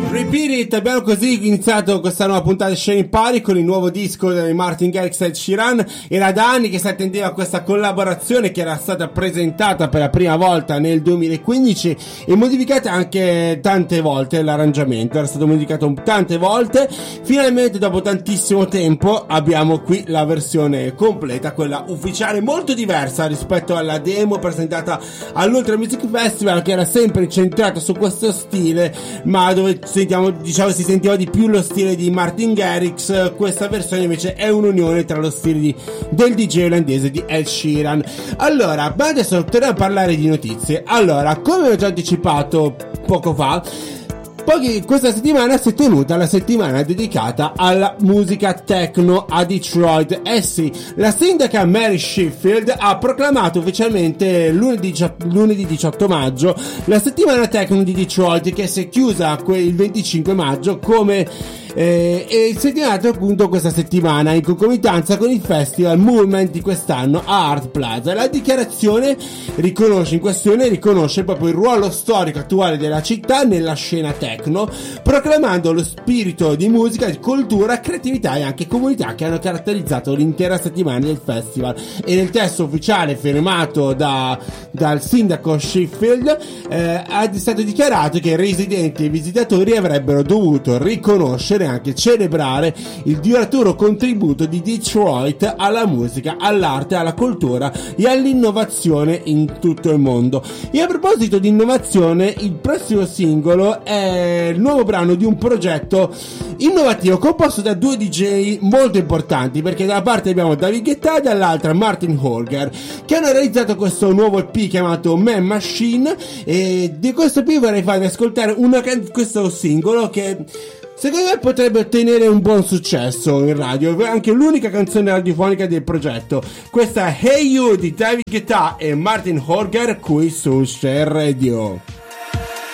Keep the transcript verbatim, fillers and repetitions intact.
Repeat It, abbiamo così iniziato questa nuova puntata di Shane Party con il nuovo disco di Martin Garrix e Ed Sheeran. Era da anni che si attendeva questa collaborazione, che era stata presentata per la prima volta nel duemilaquindici e modificata anche tante volte. L'arrangiamento era stato modificato tante volte. Finalmente, dopo tantissimo tempo, abbiamo qui la versione completa, quella ufficiale, molto diversa rispetto alla demo presentata all'Ultra Music Festival, che era sempre incentrata su questo stile, ma dove sentiamo, diciamo, si sentiva di più lo stile di Martin Garrix. Questa versione invece è un'unione tra lo stile di, del D J olandese di Ed Sheeran. Allora, ma adesso torniamo a parlare di notizie. Allora, come ho già anticipato poco fa, poi questa settimana si è tenuta la settimana dedicata alla musica techno a Detroit. Eh sì, la sindaca Mary Sheffield ha proclamato ufficialmente lunedì, lunedì diciotto maggio la settimana techno di Detroit, che si è chiusa il venticinque maggio come Eh, e si è tenuto appunto questa settimana in concomitanza con il festival Movement di quest'anno a Art Plaza. La dichiarazione riconosce in questione riconosce proprio il ruolo storico attuale della città nella scena techno, proclamando lo spirito di musica, di cultura, creatività e anche comunità che hanno caratterizzato l'intera settimana del festival. E nel testo ufficiale firmato da, dal sindaco Sheffield eh, è stato dichiarato che i residenti e i visitatori avrebbero dovuto riconoscere e anche celebrare il duraturo contributo di Detroit alla musica, all'arte, alla cultura e all'innovazione in tutto il mondo. E a proposito di innovazione, il prossimo singolo è il nuovo brano di un progetto innovativo composto da due D J molto importanti, perché da una parte abbiamo David Guetta e dall'altra Martin Holger, che hanno realizzato questo nuovo E P chiamato Man Machine. E di questo E P vorrei farvi ascoltare una, questo singolo che secondo me potrebbe ottenere un buon successo in radio, è anche l'unica canzone radiofonica del progetto. Questa è Hey You di David Guetta e Martin Holger qui su Share Radio.